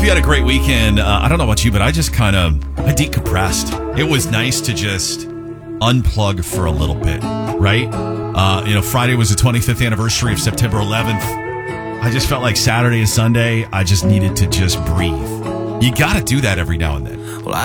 hope you had a great weekend. I don't know about you, but I decompressed. It was nice to just unplug for a little bit, right? Friday was the 25th anniversary of September 11th. I just felt like Saturday and Sunday, I just needed to just breathe. You got to do that every now and then.